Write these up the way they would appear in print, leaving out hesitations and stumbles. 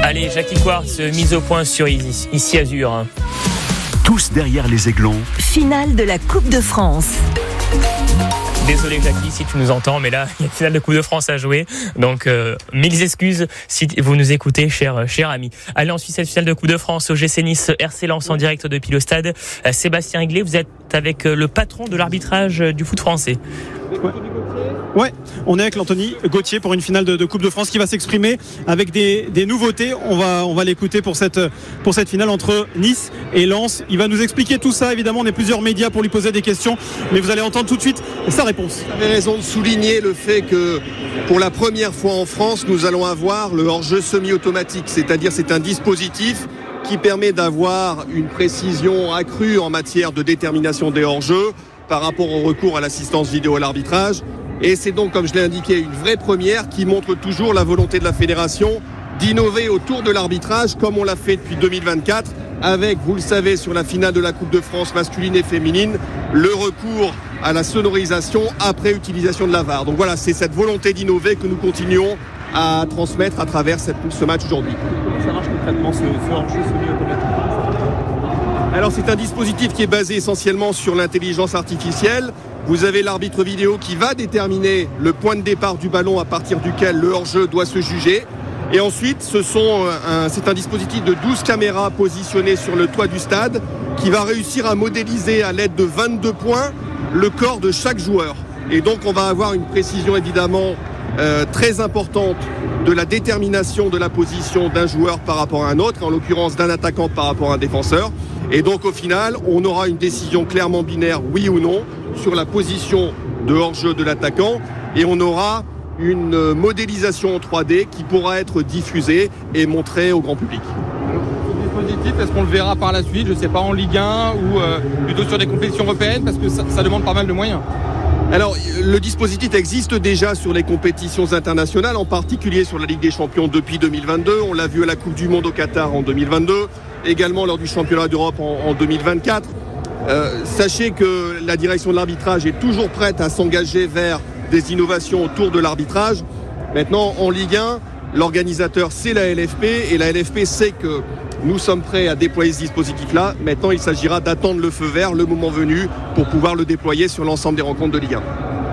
Allez, Jackie Quartz, mise au point sur Ici Azur. Tous derrière les Aiglons. Finale de la Coupe de France. Désolé Jackie si tu nous entends, mais là il y a une finale de Coupe de France à jouer, donc mille excuses si vous nous écoutez, cher ami. Allez, on suit cette finale de Coupe de France. OGC Nice RC Lens en direct depuis le stade. Sébastien Iglé, vous êtes avec le patron de l'arbitrage du foot français. Ouais, on est avec l'Anthony Gauthier pour une finale de Coupe de France qui va s'exprimer avec des nouveautés. On va l'écouter pour cette finale entre Nice et Lens. Il va nous expliquer tout ça. Évidemment, on est plusieurs médias pour lui poser des questions, mais vous allez entendre tout de suite sa réponse. Vous avez raison de souligner le fait que pour la première fois en France, nous allons avoir le hors-jeu semi-automatique, c'est-à-dire c'est un dispositif qui permet d'avoir une précision accrue en matière de détermination des hors-jeux par rapport au recours à l'assistance vidéo à l'arbitrage. Et c'est donc, comme je l'ai indiqué, une vraie première qui montre toujours la volonté de la fédération d'innover autour de l'arbitrage comme on l'a fait depuis 2024 avec, vous le savez, sur la finale de la Coupe de France masculine et féminine, le recours à la sonorisation après utilisation de la VAR. Donc voilà, c'est cette volonté d'innover que nous continuons à transmettre à travers ce match aujourd'hui. Comment ça marche concrètement ce hors-jeu semi-automatique ? Alors c'est un dispositif qui est basé essentiellement sur l'intelligence artificielle. Vous avez l'arbitre vidéo qui va déterminer le point de départ du ballon à partir duquel le hors-jeu doit se juger. Et ensuite, c'est un dispositif de 12 caméras positionnées sur le toit du stade qui va réussir à modéliser à l'aide de 22 points le corps de chaque joueur. Et donc on va avoir une précision évidemment très importante de la détermination de la position d'un joueur par rapport à un autre, en l'occurrence d'un attaquant par rapport à un défenseur. Et donc au final, on aura une décision clairement binaire, oui ou non, sur la position de hors-jeu de l'attaquant, et on aura une modélisation en 3D qui pourra être diffusée et montrée au grand public. Ce dispositif, est-ce qu'on le verra par la suite, je ne sais pas, en Ligue 1 ou plutôt sur des compétitions européennes, parce que ça demande pas mal de moyens? Alors, le dispositif existe déjà sur les compétitions internationales, en particulier sur la Ligue des Champions depuis 2022. On l'a vu à la Coupe du Monde au Qatar en 2022, également lors du Championnat d'Europe en 2024. Sachez que la direction de l'arbitrage est toujours prête à s'engager vers des innovations autour de l'arbitrage. Maintenant, en Ligue 1, l'organisateur, c'est la LFP, et la LFP sait que nous sommes prêts à déployer ce dispositif-là. Maintenant, il s'agira d'attendre le feu vert, le moment venu, pour pouvoir le déployer sur l'ensemble des rencontres de Ligue 1.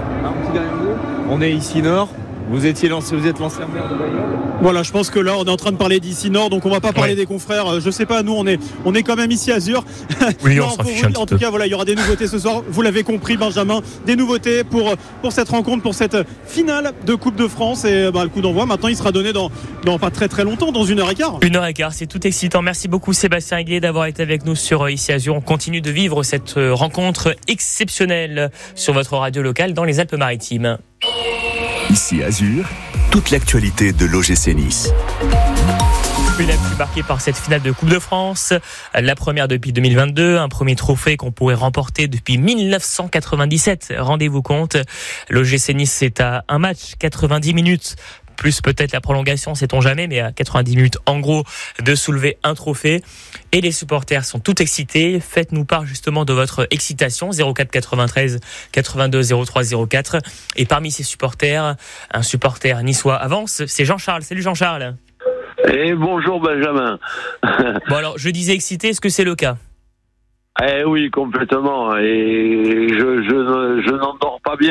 On est ici Nord. Vous êtes l'ancien maire de Bayonne. Voilà, je pense que là on est en train de parler d'ici Nord, donc on va pas parler des confrères. Je sais pas, nous on est quand même ici à Azur. Oui, non, on s'en fiche un petit en tout cas, voilà, il y aura des nouveautés ce soir. Vous l'avez compris, Benjamin, des nouveautés pour cette rencontre, pour cette finale de Coupe de France. Et le coup d'envoi maintenant, il sera donné dans pas très très longtemps, dans 1h15. 1h15, c'est tout excitant. Merci beaucoup Sébastien Iglé d'avoir été avec nous sur Ici Azur. On continue de vivre cette rencontre exceptionnelle sur votre radio locale dans les Alpes-Maritimes. Ici Azur, toute l'actualité de l'OGC Nice. Une actu marquée par cette finale de Coupe de France, la première depuis 2022, un premier trophée qu'on pourrait remporter depuis 1997. Rendez-vous compte, l'OGC Nice c'est à un match, 90 minutes. Plus peut-être la prolongation, sait-on jamais, mais à 90 minutes en gros de soulever un trophée. Et les supporters sont tout excités. Faites-nous part justement de votre excitation, 04 93 82 03 04. Et parmi ces supporters, un supporter niçois avance, c'est Jean-Charles. Salut Jean-Charles. Et bonjour Benjamin. Bon alors, je disais excité, est-ce que c'est le cas ? Eh oui, complètement. Et je n'endors pas bien